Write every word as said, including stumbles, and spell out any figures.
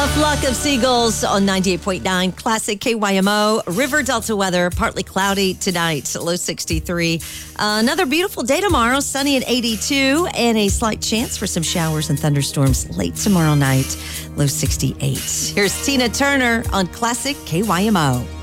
Flock of seagulls on ninety-eight point nine Classic K Y M O. River Delta weather, partly cloudy tonight, low sixty-three. Uh, another beautiful day tomorrow, sunny at eighty-two, and a slight chance for some showers and thunderstorms late tomorrow night, low sixty-eight. Here's Tina Turner on Classic K Y M O.